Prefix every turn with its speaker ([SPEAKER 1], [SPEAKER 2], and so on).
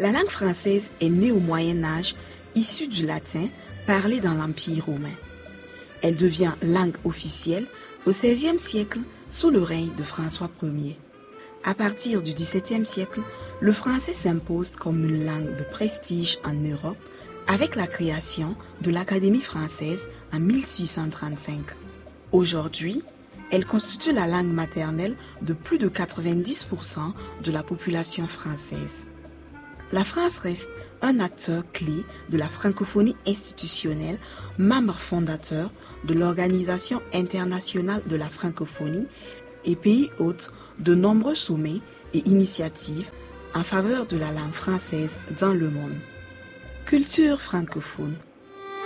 [SPEAKER 1] La langue française est née au Moyen Âge, issue du latin, parlé dans l'Empire romain. Elle devient langue officielle au XVIe siècle sous le règne de François Ier. À partir du XVIIe siècle, le français s'impose comme une langue de prestige en Europe avec la création de l'Académie française en 1635. Aujourd'hui, elle constitue la langue maternelle de plus de 90% de la population française. La France reste un acteur clé de la francophonie institutionnelle, membre fondateur de l'Organisation internationale de la francophonie et pays hôte de nombreux sommets et initiatives en faveur de la langue française dans le monde. Culture francophone.